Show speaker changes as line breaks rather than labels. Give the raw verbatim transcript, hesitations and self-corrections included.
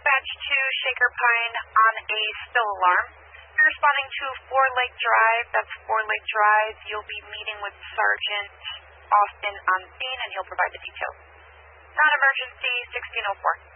dispatch to Shaker Pine on a spill alarm. You're responding to Four Lake Drive. That's Four Lake Drive. You'll be meeting with Sergeant Austin on scene, and he'll provide the details. Non-emergency, sixteen oh four.